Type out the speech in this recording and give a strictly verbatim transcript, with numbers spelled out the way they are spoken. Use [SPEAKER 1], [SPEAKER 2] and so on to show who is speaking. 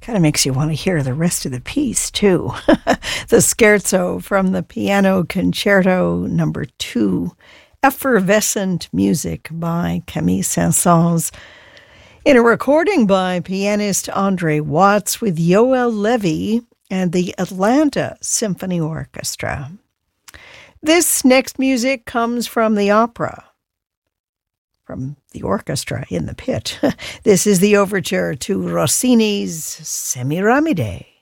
[SPEAKER 1] Kind of makes you want to hear the rest of the piece, too. The Scherzo from the Piano Concerto number two, Effervescent Music by Camille Saint-Saëns, in a recording by pianist Andre Watts with Yoel Levy and the Atlanta Symphony Orchestra. This next music comes from the opera, from the orchestra in the pit. This is the overture to Rossini's Semiramide.